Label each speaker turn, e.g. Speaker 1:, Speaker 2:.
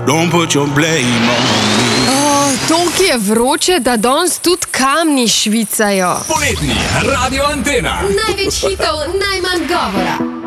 Speaker 1: Don't put your blame on me.
Speaker 2: Toliko je vroče, da danes tudi kamni švicajo.
Speaker 3: Poletni Radio Antena.
Speaker 2: Največ hitov, najmanj govora.